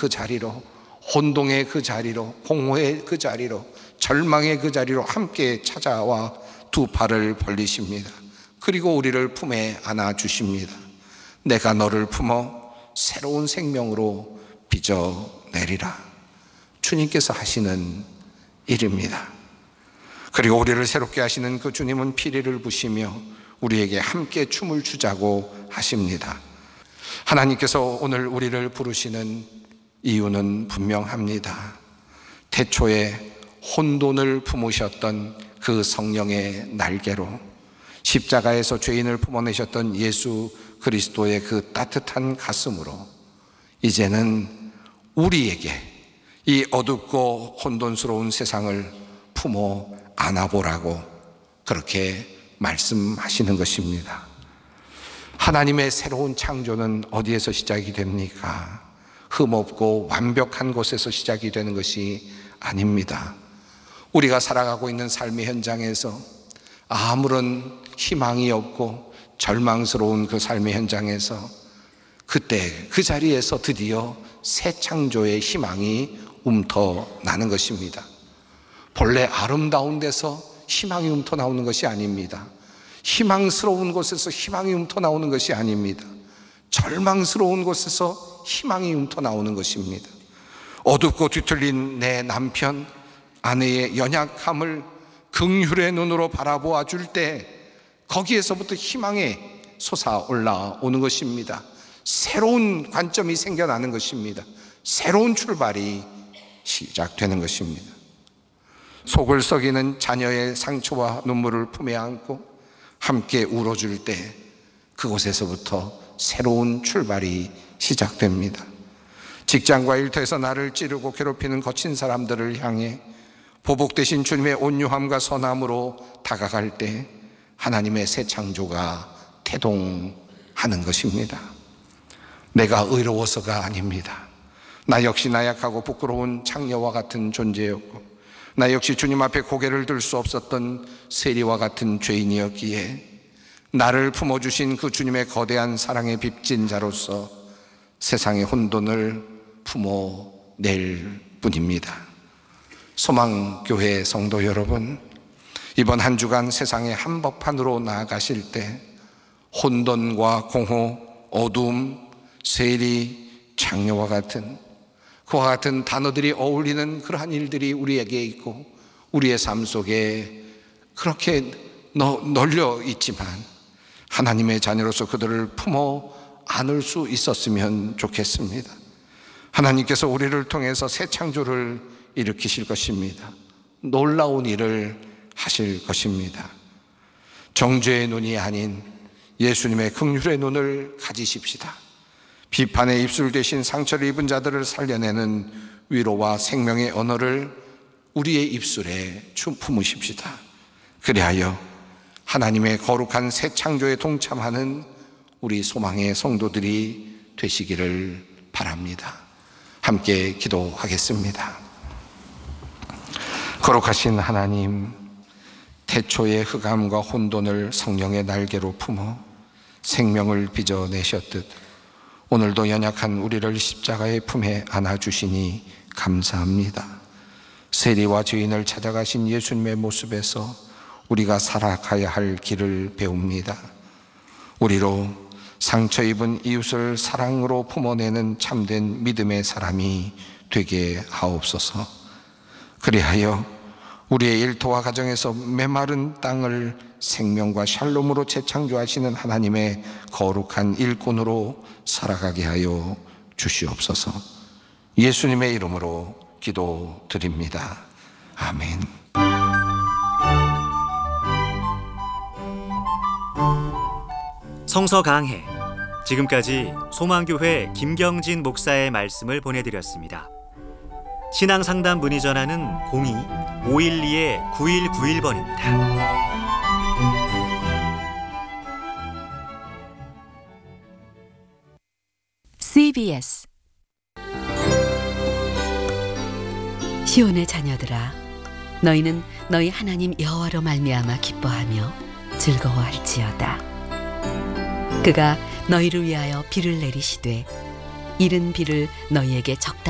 그 자리로, 혼동의 그 자리로, 공허의 그 자리로, 절망의 그 자리로 함께 찾아와 두 팔을 벌리십니다. 그리고 우리를 품에 안아주십니다. 내가 너를 품어 새로운 생명으로 빚어내리라. 주님께서 하시는 일입니다. 그리고 우리를 새롭게 하시는 그 주님은 피리를 부시며 우리에게 함께 춤을 추자고 하십니다. 하나님께서 오늘 우리를 부르시는 이유는 분명합니다. 태초에 혼돈을 품으셨던 그 성령의 날개로, 십자가에서 죄인을 품어내셨던 예수 그리스도의 그 따뜻한 가슴으로 이제는 우리에게 이 어둡고 혼돈스러운 세상을 품어 안아보라고 그렇게 말씀하시는 것입니다. 하나님의 새로운 창조는 어디에서 시작이 됩니까? 흠없고 완벽한 곳에서 시작이 되는 것이 아닙니다. 우리가 살아가고 있는 삶의 현장에서 아무런 희망이 없고 절망스러운 그 삶의 현장에서 그때 그 자리에서 드디어 새 창조의 희망이 움터나는 것입니다. 본래 아름다운 데서 희망이 움터나오는 것이 아닙니다. 희망스러운 곳에서 희망이 움터나오는 것이 아닙니다. 절망스러운 곳에서 희망이 움터나오는 것입니다. 어둡고 뒤틀린 내 남편, 아내의 연약함을 긍휼의 눈으로 바라보아 줄 때 거기에서부터 희망이 솟아올라오는 것입니다. 새로운 관점이 생겨나는 것입니다. 새로운 출발이 시작되는 것입니다. 속을 썩이는 자녀의 상처와 눈물을 품에 안고 함께 울어줄 때 그곳에서부터 새로운 출발이 시작됩니다. 직장과 일터에서 나를 찌르고 괴롭히는 거친 사람들을 향해 보복 대신 주님의 온유함과 선함으로 다가갈 때 하나님의 새 창조가 태동하는 것입니다. 내가 의로워서가 아닙니다. 나 역시 나약하고 부끄러운 창녀와 같은 존재였고, 나 역시 주님 앞에 고개를 들 수 없었던 세리와 같은 죄인이었기에 나를 품어주신 그 주님의 거대한 사랑의 빚진 자로서 세상의 혼돈을 품어낼 뿐입니다. 소망교회 성도 여러분, 이번 한 주간 세상의 한복판으로 나아가실 때 혼돈과 공허, 어두움, 세리, 창녀와 같은 그와 같은 단어들이 어울리는 그러한 일들이 우리에게 있고 우리의 삶 속에 그렇게 널려 있지만 하나님의 자녀로서 그들을 품어 안을 수 있었으면 좋겠습니다. 하나님께서 우리를 통해서 새 창조를 일으키실 것입니다. 놀라운 일을 하실 것입니다. 정죄의 눈이 아닌 예수님의 긍휼의 눈을 가지십시다. 비판의 입술 대신 상처를 입은 자들을 살려내는 위로와 생명의 언어를 우리의 입술에 품으십시다. 그리하여 하나님의 거룩한 새 창조에 동참하는 우리 소망의 성도들이 되시기를 바랍니다. 함께 기도하겠습니다. 거룩하신 하나님, 태초의 흑암과 혼돈을 성령의 날개로 품어 생명을 빚어내셨듯 오늘도 연약한 우리를 십자가의 품에 안아주시니 감사합니다. 세리와 죄인을 찾아가신 예수님의 모습에서 우리가 살아가야 할 길을 배웁니다. 우리로 상처 입은 이웃을 사랑으로 품어내는 참된 믿음의 사람이 되게 하옵소서. 그리하여 우리의 일터와 가정에서 메마른 땅을 생명과 샬롬으로 재창조하시는 하나님의 거룩한 일꾼으로 살아가게 하여 주시옵소서. 예수님의 이름으로 기도드립니다. 아멘. 성서 강해, 지금까지 소망교회 김경진 목사의 말씀을 보내드렸습니다. 신앙상담 문의 전화는 02-512-9191번입니다. CBS 시온의 자녀들아, 너희는 너희 하나님 여호와로 말미암아 기뻐하며 즐거워할지어다. 그가 너희를 위하여 비를 내리시되 이른 비를 너희에게 적당히